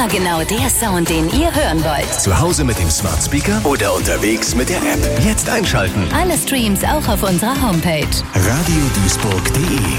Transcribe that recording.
Immer genau der Sound, den ihr hören wollt. Zu Hause mit dem Smart Speaker oder unterwegs mit der App. Jetzt einschalten. Alle Streams auch auf unserer Homepage. Radioduisburg.de